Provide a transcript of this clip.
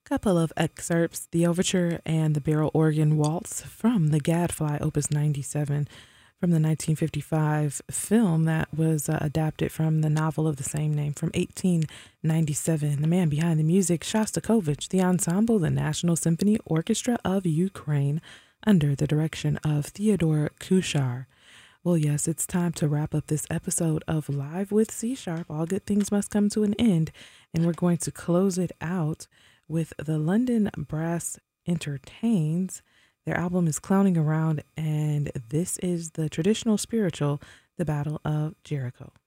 Couple of excerpts, the overture and the barrel organ waltz from the Gadfly Opus 97 from the 1955 film that was adapted from the novel of the same name from 1897. The man behind the music, Shostakovich, the ensemble, the National Symphony Orchestra of Ukraine, under the direction of Theodore Kuchar. Well, yes, it's time to wrap up this episode of Live with C Sharp. All good things must come to an end, and we're going to close it out with the London Brass Entertains. Their album is Clowning Around, and this is the traditional spiritual, The Battle of Jericho.